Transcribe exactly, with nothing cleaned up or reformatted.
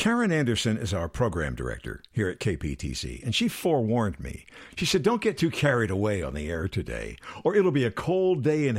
Karen Anderson is our program director here at K P T C, and she forewarned me. She said, don't get too carried away on the air today, or it'll be a cold day in